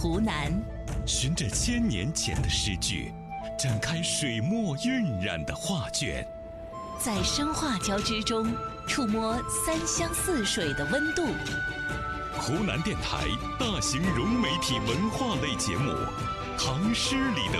湖南， 循着千年前的诗句，展开水墨晕染的画卷， 在声画交织中触摸三湘四水的温度。 湖南电台大型融媒体文化类节目《唐诗里的